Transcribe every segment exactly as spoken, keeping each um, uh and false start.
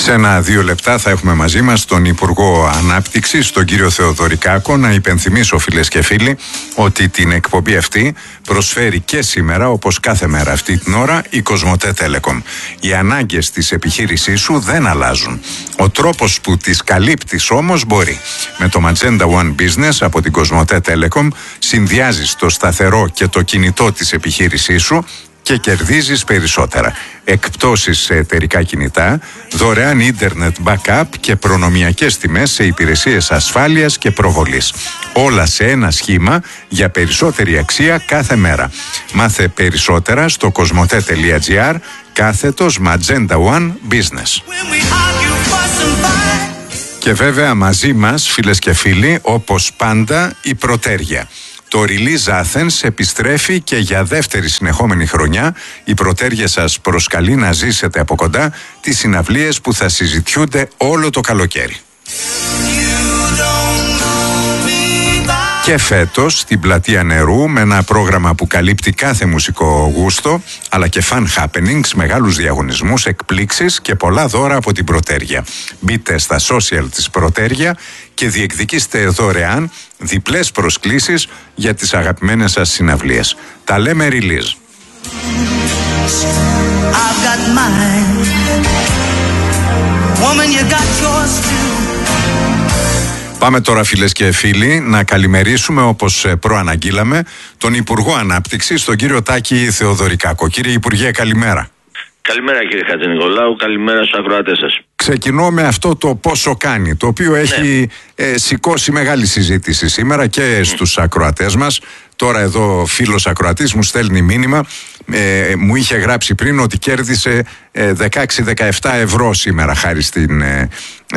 Σε ένα-δύο λεπτά θα έχουμε μαζί μας τον Υπουργό Ανάπτυξης, τον κύριο Θεοδωρικάκο. Να υπενθυμίσω, φίλες και φίλοι, ότι την εκπομπή αυτή προσφέρει και σήμερα, όπως κάθε μέρα αυτή την ώρα, η Κοσμοτέ Telecom. Οι ανάγκες της επιχείρησής σου δεν αλλάζουν. Ο τρόπος που τις καλύπτεις όμως μπορεί. Με το Magenta One Business από την Κοσμοτέ Telecom συνδυάζεις το σταθερό και το κινητό της επιχείρησής σου και κερδίζεις περισσότερα. Εκπτώσεις σε εταιρικά κινητά, δωρεάν ίντερνετ backup και προνομιακές τιμές σε υπηρεσίες ασφάλειας και προβολής. Όλα σε ένα σχήμα για περισσότερη αξία κάθε μέρα. Μάθε περισσότερα στο κοσμοτέ.gr κάθετος Magenta One Business. Και βέβαια μαζί μας, φίλες και φίλοι, όπως πάντα, η Πρωτέρια. Το Release Athens επιστρέφει και για δεύτερη συνεχόμενη χρονιά η Πρωτέρια σας προσκαλεί να ζήσετε από κοντά τις συναυλίες που θα συζητιούνται όλο το καλοκαίρι. Και φέτος στην Πλατεία Νερού, με ένα πρόγραμμα που καλύπτει κάθε μουσικό γούστο, αλλά και fun happenings, μεγάλους διαγωνισμούς, εκπλήξεις και πολλά δώρα από την Πρωτέρια. Μπείτε στα social της Πρωτέρια και διεκδικήστε δωρεάν διπλές προσκλήσεις για τις αγαπημένες σας συναυλίες. Τα λέμε Release. Πάμε τώρα, φίλες και φίλοι, να καλημερίσουμε, όπως προαναγγείλαμε, τον Υπουργό Ανάπτυξης, τον κύριο Τάκη Θεοδωρικάκο. Κύριε Υπουργέ, καλημέρα. Καλημέρα, κύριε Χατζηνικολάου, καλημέρα στους ακροατές σας. Ξεκινώ με αυτό το πόσο κάνει, το οποίο έχει ναι. ε, σηκώσει μεγάλη συζήτηση σήμερα και στους ακροατές μας. Τώρα εδώ φίλος ακροατής μου στέλνει μήνυμα, ε, μου είχε γράψει πριν ότι κέρδισε ε, δεκαέξι δεκαεπτά ευρώ σήμερα χάρη στην ε,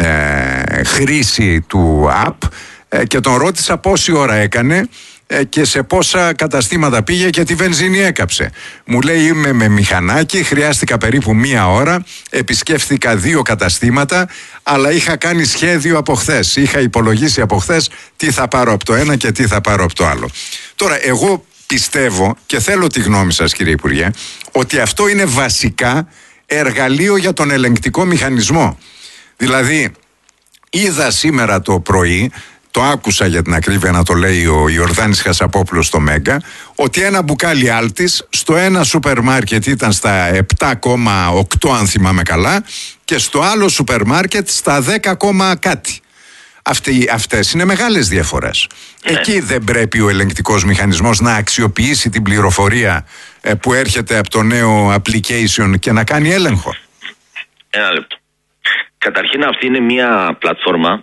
ε, χρήση του app ε, και τον ρώτησα πόση ώρα έκανε ε, και σε πόσα καταστήματα πήγε και τη βενζίνη έκαψε. Μου λέει είμαι με μηχανάκι, χρειάστηκα περίπου μία ώρα, επισκέφθηκα δύο καταστήματα, αλλά είχα κάνει σχέδιο από χθες. Είχα υπολογίσει από χθες τι θα πάρω από το ένα και τι θα πάρω από το άλλο. Τώρα εγώ πιστεύω και θέλω τη γνώμη σας, κύριε Υπουργέ, ότι αυτό είναι βασικά εργαλείο για τον ελεγκτικό μηχανισμό. Δηλαδή είδα σήμερα το πρωί, το άκουσα για την ακρίβεια να το λέει ο Ιορδάνης Χασαπόπουλος στο Μέγκα, ότι ένα μπουκάλι Άλτης στο ένα σούπερ μάρκετ ήταν στα επτά κόμμα οκτώ αν θυμάμαι καλά και στο άλλο σούπερ μάρκετ στα δέκα, κάτι. Αυτοί, αυτές είναι μεγάλες διαφορές. Ναι. Εκεί δεν πρέπει ο ελεγκτικός μηχανισμός να αξιοποιήσει την πληροφορία ε, που έρχεται από το νέο application και να κάνει έλεγχο? Ένα λεπτό. Καταρχήν αυτή είναι μια πλατφόρμα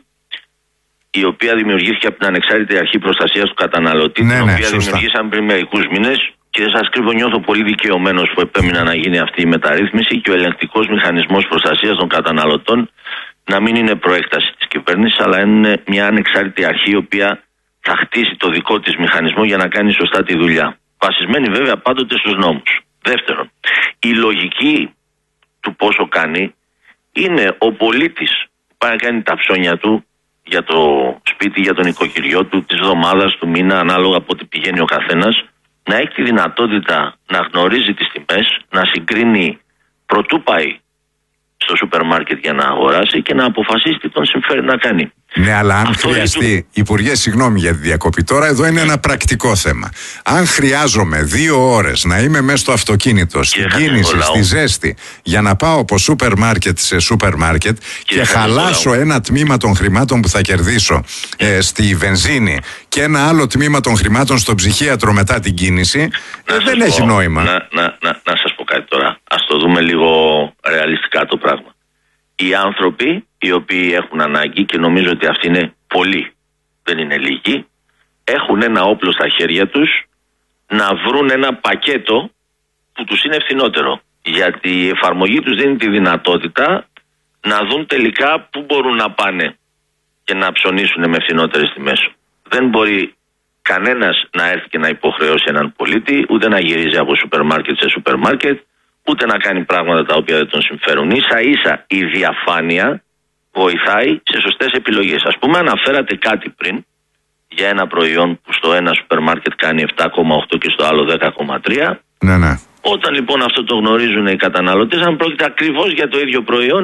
η οποία δημιουργήθηκε από την Ανεξάρτητη Αρχή Προστασίας του Καταναλωτή, ναι, την ναι, οποία σωστά. δημιουργήσαμε πριν μερικούς μήνες και σας κρύβω, νιώθω πολύ δικαιωμένος που επέμεινα να γίνει αυτή η μεταρρύθμιση και ο ελεγκτικός μηχανισμός προστασίας των καταναλωτών να μην είναι προέκταση της κυβέρνησης, αλλά είναι μια ανεξάρτητη αρχή η οποία θα χτίσει το δικό της μηχανισμό για να κάνει σωστά τη δουλειά. Βασισμένη βέβαια πάντοτε στους νόμους. Δεύτερον, η λογική του πόσο κάνει είναι ο πολίτης που πάει να κάνει τα ψώνια του για το σπίτι, για τον οικοκυριό του, της εβδομάδας, του μήνα, ανάλογα από ό,τι πηγαίνει ο καθένας, να έχει τη δυνατότητα να γνωρίζει τις τιμές, να συγκρίνει προτού πάει στο σούπερ μάρκετ για να αγοράσει και να αποφασίσει τι τον συμφέρει να κάνει. Ναι, αλλά αν Αυτό χρειαστεί, του... Υπουργέ, συγγνώμη για τη διακοπή, τώρα εδώ είναι ένα πρακτικό θέμα. Αν χρειάζομαι δύο ώρες να είμαι μέσα στο αυτοκίνητο, στην κίνηση, στη ζέστη, για να πάω από σούπερ μάρκετ σε σούπερ μάρκετ και, και χαλάσω ένα τμήμα των χρημάτων που θα κερδίσω ε, στη βενζίνη και ένα άλλο τμήμα των χρημάτων στο ψυχίατρο μετά την κίνηση, ε, δεν έχει πω, νόημα. Να, να, να, να σας πω κάτι τώρα. Ας το δούμε λίγο ρεαλιστικά το πράγμα. Οι άνθρωποι οι οποίοι έχουν ανάγκη, και νομίζω ότι αυτοί είναι πολλοί, δεν είναι λίγοι, έχουν ένα όπλο στα χέρια τους να βρουν ένα πακέτο που τους είναι φθηνότερο. Γιατί η εφαρμογή τους δίνει τη δυνατότητα να δουν τελικά πού μπορούν να πάνε και να ψωνίσουν με φθηνότερες τιμές. Δεν μπορεί κανένας να έρθει και να υποχρεώσει έναν πολίτη, ούτε να γυρίζει από σούπερ μάρκετ σε σούπερ μάρκετ, ούτε να κάνει πράγματα τα οποία δεν τον συμφέρουν. Ίσα ίσα η διαφάνεια βοηθάει σε σωστές επιλογές. Ας πούμε, αναφέρατε κάτι πριν για ένα προϊόν που στο ένα σούπερ μάρκετ κάνει επτά κόμμα οκτώ και στο άλλο δέκα κόμμα τρία. Ναι, ναι. Όταν λοιπόν αυτό το γνωρίζουν οι καταναλωτές, αν πρόκειται ακριβώς για το ίδιο προϊόν,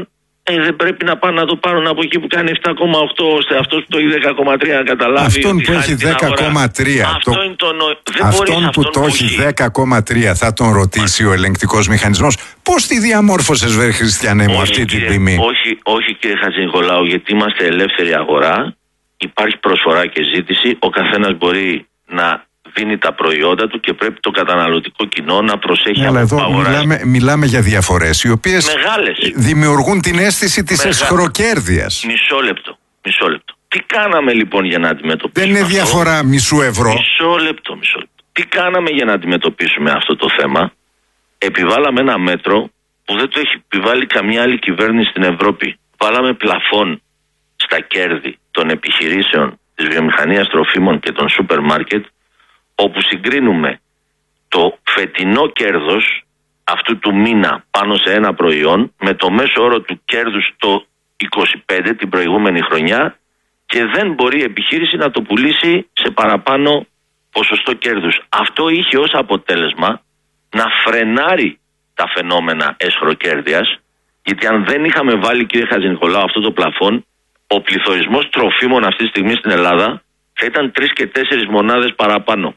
Ε, δεν πρέπει να πάνε να το πάρουν από εκεί που κάνει επτά κόμμα οκτώ, ώστε αυτός που το έχει δέκα κόμμα τρία να καταλάβει. Αυτόν ότι που έχει δέκα κόμμα τρία. Αυτό το... είναι το νο... δεν αυτόν που αυτόν το που έχει δέκα κόμμα τρία θα τον ρωτήσει ο ελεγκτικός μηχανισμός. Πώς τη διαμόρφωσες, βε Χριστιανέ μου, αυτή κύριε, την τιμή? Όχι, όχι κύριε Χατζηνικολάου, γιατί είμαστε ελεύθερη αγορά. Υπάρχει προσφορά και ζήτηση. Ο καθένας μπορεί να δίνει τα προϊόντα του και πρέπει το καταναλωτικό κοινό να προσέχει. Αλλά εδώ μιλάμε, μιλάμε για διαφορές οι οποίες μεγάλες δημιουργούν την αίσθηση της Μεγα... εσχροκέρδειας. Μισό λεπτό, μισό λεπτό. Τι κάναμε λοιπόν για να αντιμετωπίσουμε? Δεν είναι αυτό? διαφορά μισού ευρώ. Μισό λεπτό, μισό λεπτό. Τι κάναμε για να αντιμετωπίσουμε αυτό το θέμα? Επιβάλαμε ένα μέτρο που δεν το έχει επιβάλει καμιά άλλη κυβέρνηση στην Ευρώπη. Βάλαμε πλαφόν στα κέρδη των επιχειρήσεων της βιομηχανίας τροφίμων και των σούπερ μάρκετ, όπου συγκρίνουμε το φετινό κέρδος αυτού του μήνα πάνω σε ένα προϊόν με το μέσο όρο του κέρδους το είκοσι πέντε την προηγούμενη χρονιά, και δεν μπορεί η επιχείρηση να το πουλήσει σε παραπάνω ποσοστό κέρδους. Αυτό είχε ως αποτέλεσμα να φρενάρει τα φαινόμενα εσχροκέρδειας, γιατί αν δεν είχαμε βάλει, κύριε Χατζηνικολάου, αυτό το πλαφόν, ο πληθωρισμός τροφίμων αυτή τη στιγμή στην Ελλάδα θα ήταν τρεις και τέσσερις μονάδες παραπάνω.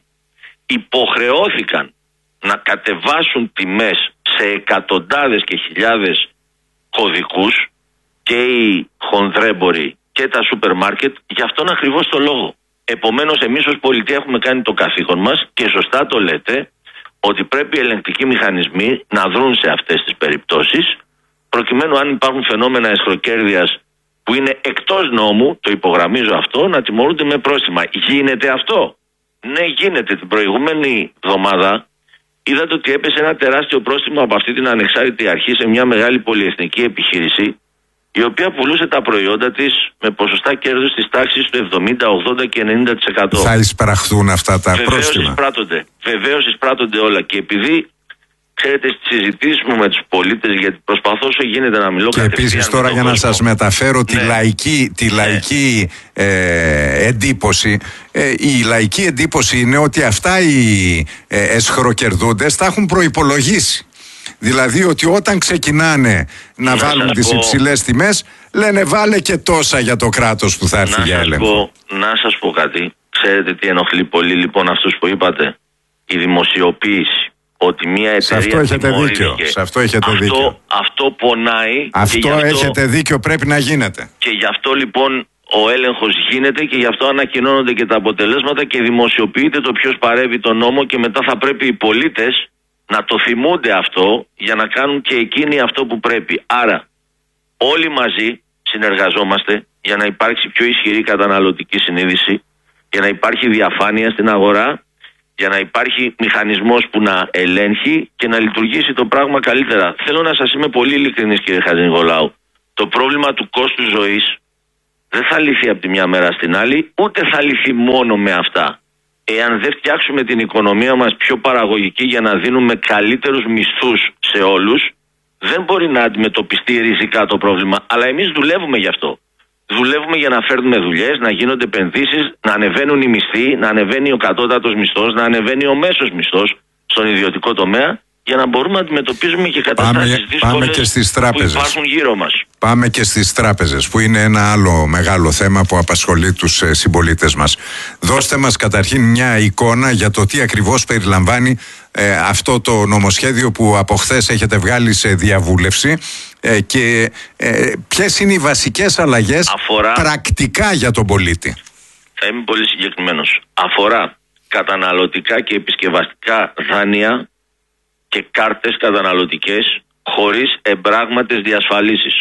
Υποχρεώθηκαν να κατεβάσουν τιμές σε εκατοντάδες και χιλιάδες κωδικούς και οι χονδρέμποροι και τα σούπερ μάρκετ, για αυτόν ακριβώς το λόγο. Επομένως, εμείς ως πολιτεία έχουμε κάνει το καθήκον μας και σωστά το λέτε, ότι πρέπει οι ελεγκτικοί μηχανισμοί να δρουν σε αυτές τις περιπτώσεις, προκειμένου αν υπάρχουν φαινόμενα εσχροκέρδειας που είναι εκτός νόμου, το υπογραμμίζω αυτό, να τιμωρούνται με πρόστιμα. Γίνεται αυτό? Ναι, γίνεται. Την προηγούμενη εβδομάδα είδατε ότι έπεσε ένα τεράστιο πρόστιμο από αυτή την ανεξάρτητη αρχή σε μια μεγάλη πολυεθνική επιχείρηση, η οποία πουλούσε τα προϊόντα της με ποσοστά κέρδους της τάξης του εβδομήντα, ογδόντα και ενενήντα τοις εκατό. Θα εισπραχθούν αυτά τα Βεβαίως πρόστιμα. Εισπράττονται. Βεβαίως εισπράττονται όλα. Και επειδή, ξέρετε, στις συζητήσεις μου με τους πολίτες, γιατί προσπαθώ όσο γίνεται να μιλώ και επίσης τώρα για να σας μεταφέρω ναι. τη λαϊκή, τη λαϊκή ναι. ε, εντύπωση, ε, η λαϊκή εντύπωση είναι ότι αυτά οι ε, εσχροκερδούντες τα έχουν προϋπολογίσει. Δηλαδή ότι όταν ξεκινάνε να, να βάλουν τις πω... υψηλές τιμές, λένε βάλε και τόσα για το κράτος που θα έρθει να για έλεγχο. Πω, να σας πω κάτι. Ξέρετε τι ενοχλεί πολύ λοιπόν αυτούς που είπατε? Η δημοσιοποίηση. Ότι μια εταιρεία. Σε αυτό έχετε δίκιο. Σε αυτό έχετε αυτό, δίκιο. Αυτό πονάει. Αυτό, αυτό έχετε δίκιο, πρέπει να γίνεται. Και γι' αυτό λοιπόν ο έλεγχος γίνεται και γι' αυτό ανακοινώνονται και τα αποτελέσματα και δημοσιοποιείται το ποιος παρέβει τον νόμο, και μετά θα πρέπει οι πολίτες να το θυμούνται αυτό για να κάνουν και εκείνοι αυτό που πρέπει. Άρα όλοι μαζί συνεργαζόμαστε για να υπάρξει πιο ισχυρή καταναλωτική συνείδηση, για να υπάρχει διαφάνεια στην αγορά, για να υπάρχει μηχανισμός που να ελέγχει και να λειτουργήσει το πράγμα καλύτερα. Θέλω να σας είμαι πολύ ειλικρινής, κύριε Χατζηνικολάου. Το πρόβλημα του κόστου ζωής δεν θα λυθεί από τη μια μέρα στην άλλη, ούτε θα λυθεί μόνο με αυτά. Εάν δεν φτιάξουμε την οικονομία μας πιο παραγωγική για να δίνουμε καλύτερους μισθούς σε όλους, δεν μπορεί να αντιμετωπιστεί ριζικά το πρόβλημα. Αλλά εμείς δουλεύουμε γι' αυτό. Δουλεύουμε για να φέρνουμε δουλειές, να γίνονται επενδύσεις, να ανεβαίνουν οι μισθοί, να ανεβαίνει ο κατώτατος μισθός, να ανεβαίνει ο μέσος μισθός στον ιδιωτικό τομέα, για να μπορούμε να αντιμετωπίζουμε και καταστάσεις δύσκολες που υπάρχουν γύρω μας. Πάμε και στις τράπεζες, που είναι ένα άλλο μεγάλο θέμα που απασχολεί τους ε, συμπολίτες μας. Δώστε μας καταρχήν μια εικόνα για το τι ακριβώς περιλαμβάνει ε, αυτό το νομοσχέδιο που από χθες έχετε βγάλει σε διαβούλευση ε, και ε, ποιες είναι οι βασικές αλλαγές αφορά... πρακτικά για τον πολίτη. Θα είμαι πολύ συγκεκριμένος. Αφορά καταναλωτικά και επισκευαστικά δάνεια και κάρτες καταναλωτικές χωρίς εμπράγματες διασφαλίσεις.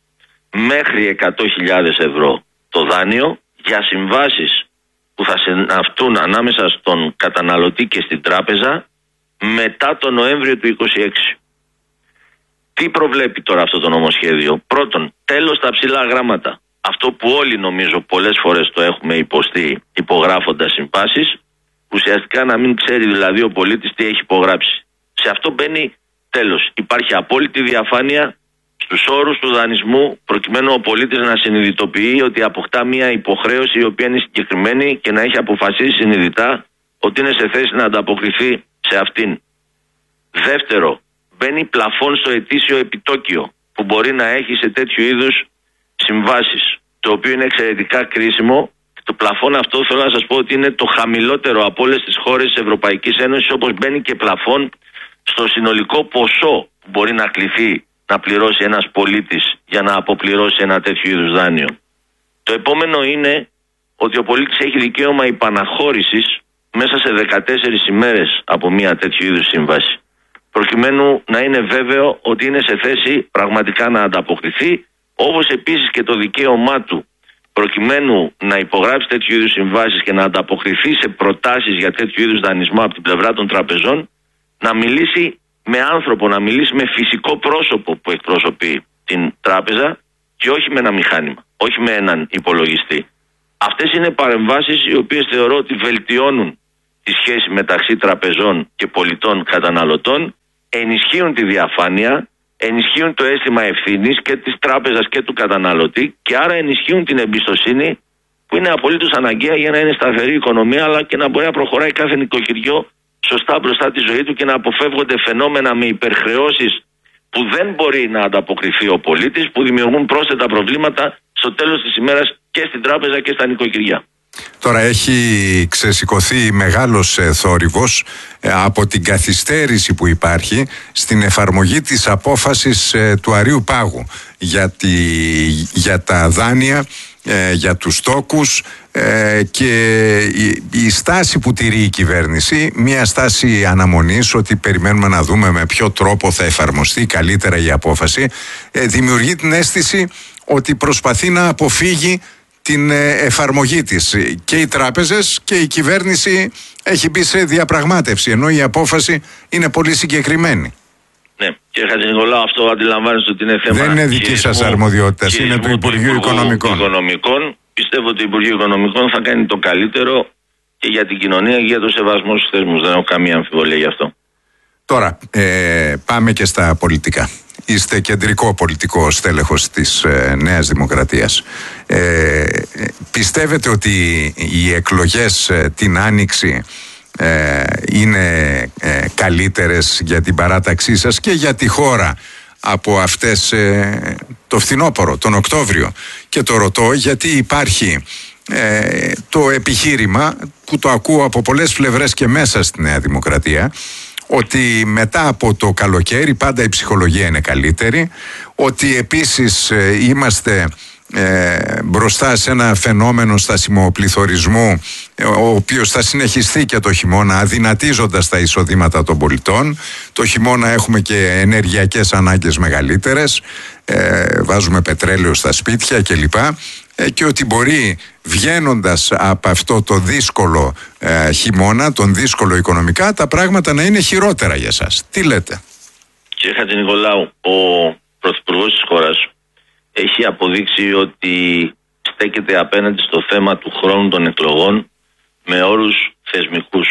Μέχρι εκατό χιλιάδες ευρώ το δάνειο για συμβάσεις που θα συναυτούν ανάμεσα στον καταναλωτή και στην τράπεζα μετά τον Νοέμβριο του είκοσι έξι. Τι προβλέπει τώρα αυτό το νομοσχέδιο? Πρώτον, τέλος στα ψηλά γράμματα. Αυτό που όλοι νομίζω πολλές φορές το έχουμε υποστεί υπογράφοντας συμβάσεις, ουσιαστικά να μην ξέρει δηλαδή ο πολίτης τι έχει υπογράψει. Σε αυτό μπαίνει τέλος. Υπάρχει απόλυτη διαφάνεια στους όρους του δανεισμού, προκειμένου ο πολίτης να συνειδητοποιεί ότι αποκτά μια υποχρέωση η οποία είναι συγκεκριμένη και να έχει αποφασίσει συνειδητά ότι είναι σε θέση να ανταποκριθεί σε αυτήν. Δεύτερο, μπαίνει πλαφόν στο ετήσιο επιτόκιο. που μπορεί να έχει σε τέτοιου είδους συμβάσεις, το οποίο είναι εξαιρετικά κρίσιμο. Το πλαφόν αυτό θέλω να σας πω ότι είναι το χαμηλότερο από όλες τις χώρες της Ευρωπαϊκής Ένωσης, όπως μπαίνει και πλαφόν στο συνολικό ποσό που μπορεί να κληθεί να πληρώσει ένας πολίτης για να αποπληρώσει ένα τέτοιο είδους δάνειο. Το επόμενο είναι ότι ο πολίτης έχει δικαίωμα υπαναχώρησης μέσα σε δεκατέσσερις ημέρες από μια τέτοιου είδους σύμβαση, προκειμένου να είναι βέβαιο ότι είναι σε θέση πραγματικά να ανταποκριθεί, όπως επίσης και το δικαίωμά του προκειμένου να υπογράψει τέτοιου είδους συμβάσεις και να ανταποκριθεί σε προτάσεις για τέτοιου είδους δανεισμό από την πλευρά των τραπεζών, να μιλήσει με άνθρωπο, να μιλήσει με φυσικό πρόσωπο που εκπροσωπεί την τράπεζα και όχι με ένα μηχάνημα, όχι με έναν υπολογιστή. Αυτές είναι παρεμβάσεις οι οποίες θεωρώ ότι βελτιώνουν τη σχέση μεταξύ τραπεζών και πολιτών καταναλωτών, ενισχύουν τη διαφάνεια, ενισχύουν το αίσθημα ευθύνης και της τράπεζας και του καταναλωτή και άρα ενισχύουν την εμπιστοσύνη που είναι απολύτως αναγκαία για να είναι σταθερή η οικονομία, αλλά και να μπορεί να προχωράει κάθε νοικοκυριό σωστά μπροστά τη ζωή του και να αποφεύγονται φαινόμενα με υπερχρεώσεις που δεν μπορεί να ανταποκριθεί ο πολίτης, που δημιουργούν πρόσθετα προβλήματα στο τέλος της ημέρας και στην τράπεζα και στα νοικοκυριά. Τώρα έχει ξεσηκωθεί μεγάλος ε, θόρυβος ε, από την καθυστέρηση που υπάρχει στην εφαρμογή της απόφασης ε, του Αρείου Πάγου για, τη, για τα δάνεια, ε, για τους τόκους ε, και η, η στάση που τηρεί η κυβέρνηση, μια στάση αναμονής ότι περιμένουμε να δούμε με ποιο τρόπο θα εφαρμοστεί καλύτερα η απόφαση, ε, δημιουργεί την αίσθηση ότι προσπαθεί να αποφύγει την εφαρμογή της. Και οι τράπεζες και η κυβέρνηση έχει μπει σε διαπραγμάτευση, ενώ η απόφαση είναι πολύ συγκεκριμένη. Ναι, κύριε Χατζηνικολάου, αυτό αντιλαμβάνεστε ότι είναι θέμα. Δεν είναι δική σας αρμοδιότητα, είναι του Υπουργείου του Οικονομικών. Οικονομικών. Πιστεύω ότι το Υπουργείο Οικονομικών θα κάνει το καλύτερο και για την κοινωνία και για το σεβασμό στους θεσμούς. Δεν έχω καμία αμφιβολία γι' αυτό. Τώρα, ε, πάμε και στα πολιτικά. Είστε κεντρικό πολιτικό στέλεχος της ε, Νέας Δημοκρατίας. Ε, πιστεύετε ότι οι εκλογές ε, την Άνοιξη ε, είναι ε, καλύτερες για την παράταξή σας και για τη χώρα από αυτές ε, το φθινόπωρο, τον Οκτώβριο? Και το ρωτώ γιατί υπάρχει ε, το επιχείρημα που το ακούω από πολλές πλευρές και μέσα στη Νέα Δημοκρατία, ότι μετά από το καλοκαίρι πάντα η ψυχολογία είναι καλύτερη, ότι επίσης ε, είμαστε ε, μπροστά σε ένα φαινόμενο στασιμοπληθωρισμού ε, ο οποίος θα συνεχιστεί και το χειμώνα, αδυνατίζοντας τα εισοδήματα των πολιτών. Το χειμώνα έχουμε και ενεργειακές ανάγκες μεγαλύτερες, ε, βάζουμε πετρέλαιο στα σπίτια κλπ. Ε, και ότι μπορεί, βγαίνοντας από αυτό το δύσκολο ε, χειμώνα, τον δύσκολο οικονομικά, τα πράγματα να είναι χειρότερα για σας. Τι λέτε? Κύριε Χατζηνικολάου, ο Πρωθυπουργός της χώρας έχει αποδείξει ότι στέκεται απέναντι στο θέμα του χρόνου των εκλογών με όρους θεσμικούς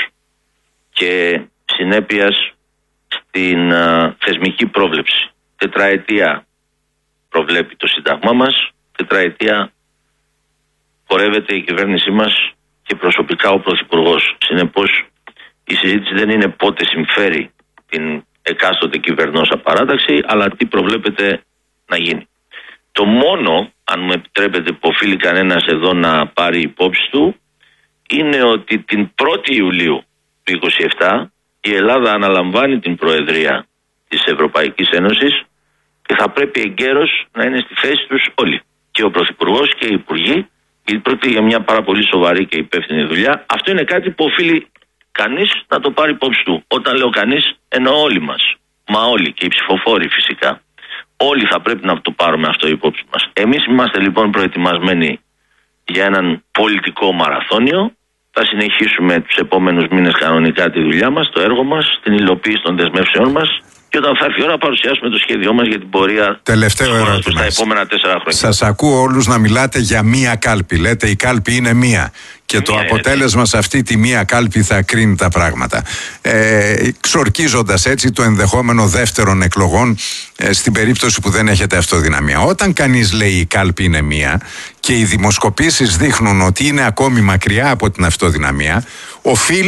και συνέπειας στην α, θεσμική πρόβλεψη. Τετραετία προβλέπει το Σύνταγμά μας, τετραετία πορεύεται η κυβέρνησή μας και προσωπικά ο Πρωθυπουργός. Συνεπώς η συζήτηση δεν είναι πότε συμφέρει την εκάστοτε κυβερνώσα παράταξη, αλλά τι προβλέπεται να γίνει. Το μόνο, αν μου επιτρέπετε, που οφείλει κανένας εδώ να πάρει υπόψη του, είναι ότι την πρώτη Ιουλίου του είκοσι επτά η Ελλάδα αναλαμβάνει την Προεδρία της Ευρωπαϊκής Ένωσης και θα πρέπει εγκαίρως να είναι στη θέση τους όλοι. Και ο Πρωθυπουργός και οι Υπουργοί, γιατί πρόκειται για μια πάρα πολύ σοβαρή και υπεύθυνη δουλειά. Αυτό είναι κάτι που οφείλει κανείς να το πάρει υπόψη του. Όταν λέω κανείς, εννοώ όλοι μας. Μα όλοι, και οι ψηφοφόροι φυσικά. Όλοι θα πρέπει να το πάρουμε αυτό υπόψη μας. Εμείς είμαστε λοιπόν προετοιμασμένοι για έναν πολιτικό μαραθώνιο. Θα συνεχίσουμε τους επόμενους μήνες κανονικά τη δουλειά μας, το έργο μας, την υλοποίηση των δεσμεύσεών μας. Και όταν θα έρθει η ώρα να παρουσιάσουμε το σχέδιό μας για την πορεία στα επόμενα τέσσερα χρόνια. Σας ακούω όλους να μιλάτε για μία κάλπη. Λέτε η κάλπη είναι μία. Και το αποτέλεσμα έτσι. Σε αυτή τη μία κάλπη θα κρίνει τα πράγματα. Ε, ξορκίζοντας έτσι το ενδεχόμενο δεύτερων εκλογών ε, στην περίπτωση που δεν έχετε αυτοδυναμία. Όταν κανείς λέει η κάλπη είναι μία και οι δημοσκοπήσεις δείχνουν ότι είναι ακόμη μακριά από την αυτοδυναμία, οφείλει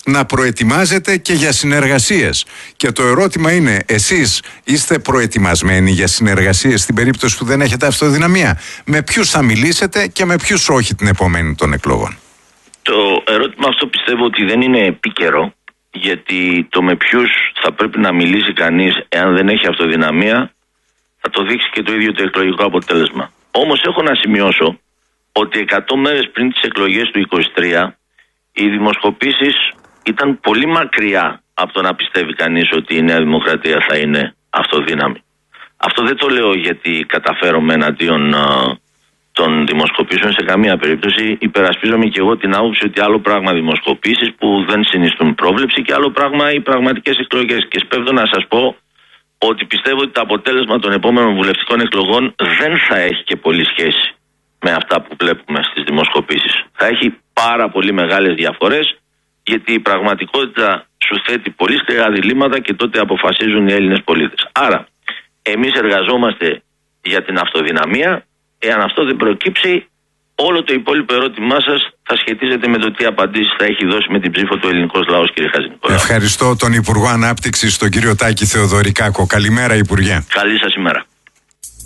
να προετοιμάζετε και για συνεργασίες. Και το ερώτημα είναι, εσείς είστε προετοιμασμένοι για συνεργασίες στην περίπτωση που δεν έχετε αυτοδυναμία? Με ποιους θα μιλήσετε και με ποιους όχι την επομένη των εκλογών? Το ερώτημα αυτό πιστεύω ότι δεν είναι επίκαιρο, γιατί το με ποιους θα πρέπει να μιλήσει κανείς εάν δεν έχει αυτοδυναμία θα το δείξει και το ίδιο το εκλογικό αποτέλεσμα. Όμως έχω να σημειώσω ότι εκατό μέρες πριν τις εκλογές του είκοσι τρία οι δημοσκοπήσεις ήταν πολύ μακριά από το να πιστεύει κανείς ότι η Νέα Δημοκρατία θα είναι αυτοδύναμη. Αυτό δεν το λέω γιατί καταφέρομαι εναντίον α, των δημοσκοπήσεων σε καμία περίπτωση. Υπερασπίζομαι και εγώ την άποψη ότι άλλο πράγμα δημοσκοπήσεις που δεν συνιστούν πρόβλεψη και άλλο πράγμα οι πραγματικές εκλογές. Και σπέβδω να σας πω ότι πιστεύω ότι το αποτέλεσμα των επόμενων βουλευτικών εκλογών δεν θα έχει και πολύ σχέση με αυτά που βλέπουμε στις δημοσκοπήσεις. Θα έχει πάρα πολύ μεγάλες διαφορές, γιατί η πραγματικότητα σου θέτει πολύ σκληρά διλήμματα και τότε αποφασίζουν οι Έλληνες πολίτες. Άρα, εμείς εργαζόμαστε για την αυτοδυναμία. Εάν αυτό δεν προκύψει, όλο το υπόλοιπο ερώτημά σας θα σχετίζεται με το τι απαντήσεις θα έχει δώσει με την ψήφο του ελληνικός λαός, κύριε Χατζηνικολάου. Ευχαριστώ τον Υπουργό Ανάπτυξης, τον κύριο Τάκη Θεοδωρικάκο. Καλημέρα, Υπουργέ. Καλή σας ημέρα.